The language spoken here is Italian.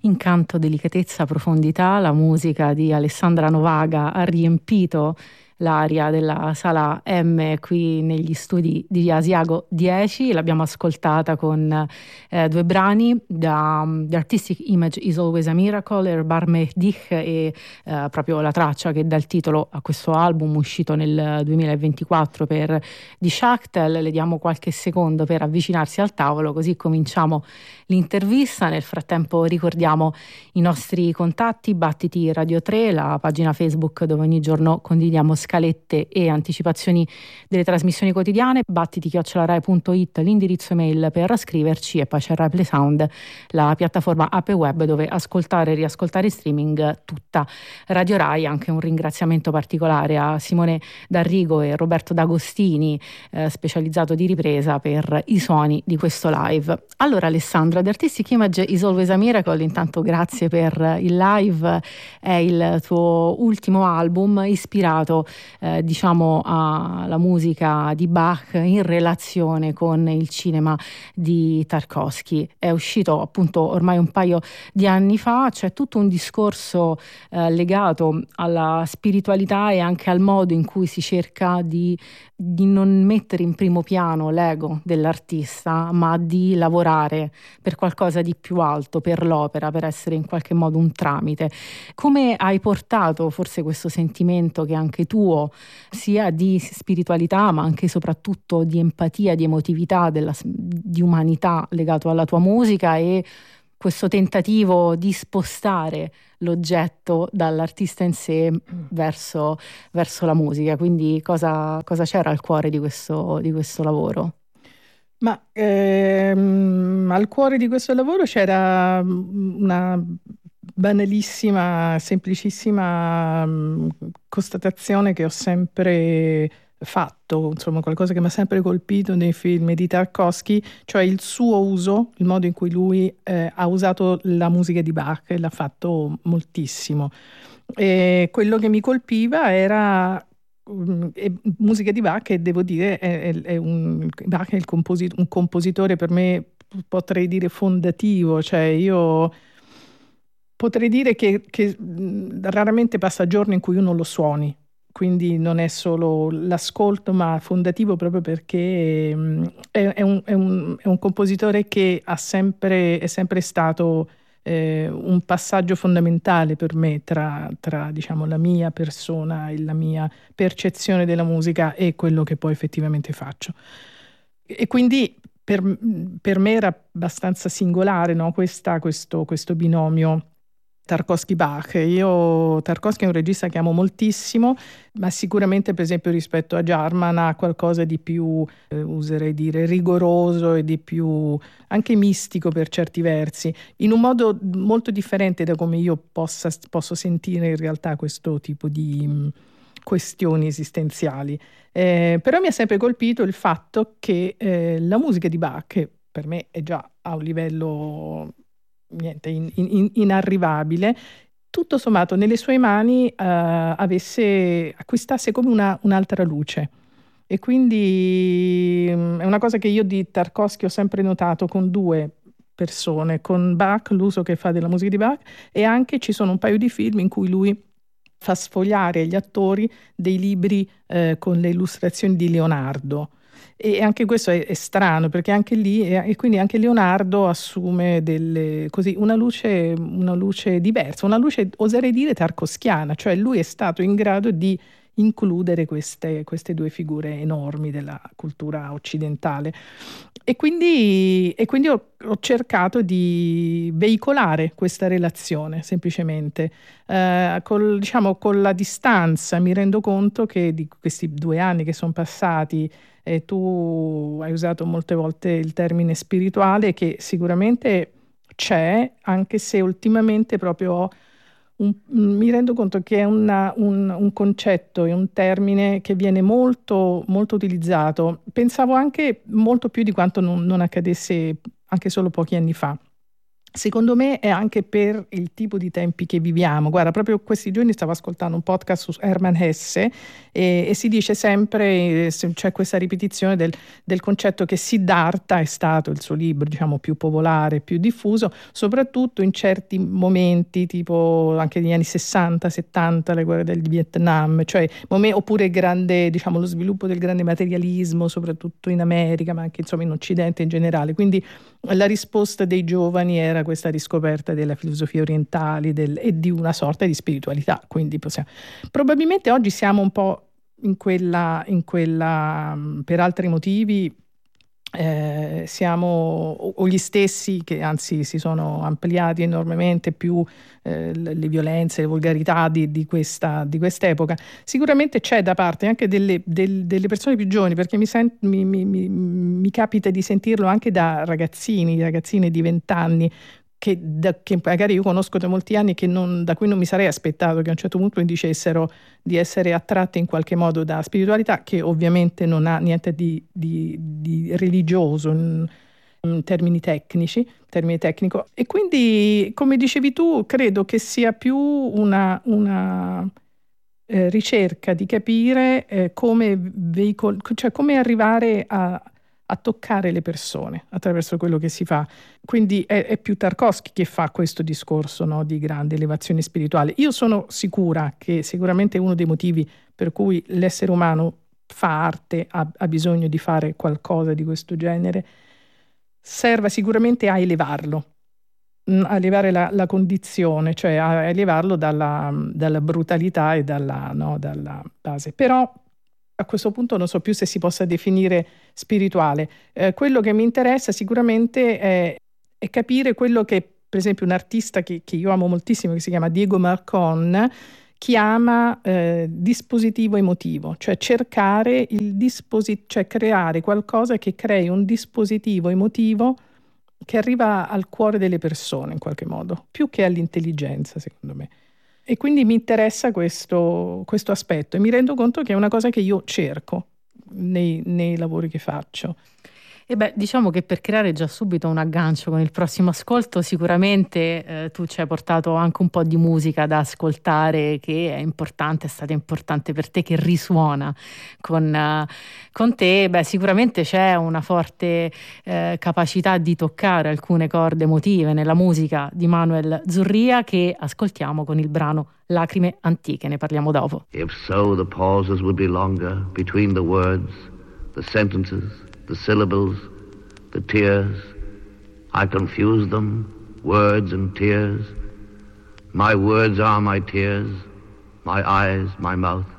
Incanto, delicatezza, profondità, la musica di Alessandra Novaga ha riempito l'aria della sala M qui negli studi di Asiago 10. L'abbiamo ascoltata con due brani da The Artistic Image is Always a Miracle, Erbar Mehdich e proprio la traccia che dà il titolo a questo album uscito nel 2024 per Die Schachtel. Le diamo qualche secondo per avvicinarsi al tavolo, così cominciamo l'intervista. Nel frattempo ricordiamo i nostri contatti: Battiti Radio 3, la pagina Facebook dove ogni giorno condividiamo scalette e anticipazioni delle trasmissioni quotidiane, battiti@rai.it l'indirizzo email per scriverci, e poi c'è Rai Play Sound, la piattaforma app e web dove ascoltare e riascoltare in streaming tutta Radio Rai. Anche un ringraziamento particolare a Simone D'Arrigo e Roberto D'Agostini, specializzato di ripresa, per i suoni di questo live. Allora Alessandra, The Artistic Image is Always a Miracle, intanto grazie per il live. È il tuo ultimo album ispirato diciamo alla musica di Bach in relazione con il cinema di Tarkovsky. È uscito appunto ormai un paio di anni fa. C'è tutto un discorso legato alla spiritualità e anche al modo in cui si cerca di non mettere in primo piano l'ego dell'artista, ma di lavorare per qualcosa di più alto, per l'opera, per essere in qualche modo un tramite. Come hai portato forse questo sentimento che è anche tuo, sia di spiritualità ma anche e soprattutto di empatia, di emotività, di umanità legato alla tua musica, e questo tentativo di spostare l'oggetto dall'artista in sé verso la musica? Quindi cosa c'era al cuore di questo lavoro? Ma al cuore di questo lavoro c'era una banalissima, semplicissima constatazione che ho sempre fatto, insomma qualcosa che mi ha sempre colpito nei film di Tarkovsky, cioè il suo uso, il modo in cui lui ha usato la musica di Bach, e l'ha fatto moltissimo. E quello che mi colpiva era musica di Bach, e devo dire Bach è un compositore per me, potrei dire, fondativo. Cioè io potrei dire che raramente passa giorno in cui uno lo suoni, quindi non è solo l'ascolto ma fondativo, proprio perché è un compositore che è sempre stato un passaggio fondamentale per me tra diciamo la mia persona e la mia percezione della musica e quello che poi effettivamente faccio. E quindi per me era abbastanza singolare, no? Questo binomio Tarkovsky-Bach. Tarkovsky è un regista che amo moltissimo, ma sicuramente per esempio rispetto a Jarman ha qualcosa di più, userei dire, rigoroso e di più anche mistico per certi versi, in un modo molto differente da come io posso sentire in realtà questo tipo di questioni esistenziali. Però mi ha sempre colpito il fatto che la musica di Bach, che per me è già a un livello inarrivabile, tutto sommato nelle sue mani acquistasse come un'altra luce. E quindi è una cosa che io di Tarkovsky ho sempre notato con due persone, con Bach, l'uso che fa della musica di Bach, e anche ci sono un paio di film in cui lui fa sfogliare agli attori dei libri con le illustrazioni di Leonardo. E anche questo è strano, perché anche lì, e quindi anche Leonardo assume una luce diversa, una luce, oserei dire, tarkovskiana, cioè lui è stato in grado di includere queste due figure enormi della cultura occidentale. E quindi ho cercato di veicolare questa relazione, semplicemente. Con la distanza mi rendo conto che di questi 2 anni che sono passati, tu hai usato molte volte il termine spirituale, che sicuramente c'è, anche se ultimamente proprio mi rendo conto che è un concetto e un termine che viene molto, molto utilizzato. Pensavo anche molto più di quanto non accadesse anche solo pochi anni fa. Secondo me è anche per il tipo di tempi che viviamo. Guarda, proprio questi giorni stavo ascoltando un podcast su Hermann Hesse e si dice sempre, c'è questa ripetizione del concetto che Siddhartha è stato il suo libro, diciamo, più popolare, più diffuso, soprattutto in certi momenti, tipo anche negli anni 60, 70, le guerre del Vietnam, cioè oppure il grande, diciamo, lo sviluppo del grande materialismo, soprattutto in America, ma anche insomma in Occidente in generale. Quindi la risposta dei giovani era questa riscoperta della filosofia orientale e di una sorta di spiritualità. Quindi probabilmente oggi siamo un po' in quella per altri motivi, siamo o gli stessi che anzi si sono ampliati enormemente più le violenze, le volgarità di quest'epoca. Sicuramente c'è da parte anche delle persone più giovani, perché mi capita di sentirlo anche da ragazzine di 20 anni che magari io conosco da molti anni, da cui non mi sarei aspettato che a un certo punto mi dicessero di essere attratti in qualche modo da spiritualità, che ovviamente non ha niente di religioso in termini tecnico. E quindi, come dicevi tu, credo che sia più una ricerca di capire come cioè come arrivare a toccare le persone attraverso quello che si fa. Quindi è più Tarkovsky che fa questo discorso, no, di grande elevazione spirituale. Io sono sicura che sicuramente uno dei motivi per cui l'essere umano fa arte, ha bisogno di fare qualcosa di questo genere, serva sicuramente a elevarlo, a elevare la condizione, cioè a elevarlo dalla brutalità e dalla base. Però a questo punto non so più se si possa definire spirituale. Quello che mi interessa sicuramente è capire quello che, per esempio, un artista che io amo moltissimo, che si chiama Diego Marcon, chiama dispositivo emotivo, cioè cercare cioè creare qualcosa che crei un dispositivo emotivo che arriva al cuore delle persone in qualche modo, più che all'intelligenza, secondo me. E quindi mi interessa questo aspetto e mi rendo conto che è una cosa che io cerco nei lavori che faccio. E beh, diciamo che per creare già subito un aggancio con il prossimo ascolto, sicuramente tu ci hai portato anche un po' di musica da ascoltare che è importante, è stata importante per te, che risuona con te. Beh, sicuramente c'è una forte capacità di toccare alcune corde emotive nella musica di Manuel Zurria, che ascoltiamo con il brano Lacrime Antiche, ne parliamo dopo. If so, the pauses would be longer between the words, the sentences, the syllables, the tears. I confuse them, words and tears. My words are my tears, my eyes, my mouth.